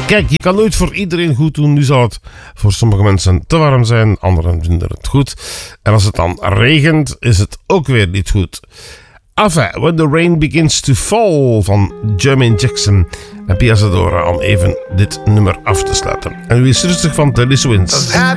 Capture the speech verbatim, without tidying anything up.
Kijk, je kan nooit voor iedereen goed doen. Nu zal het voor sommige mensen te warm zijn, anderen vinden het goed. En als het dan regent, is het ook weer niet goed. Enfin, When the Rain Begins to Fall van Jermaine Jackson en Pia Zadora om even dit nummer af te sluiten. En u is rustig van Telly Swins.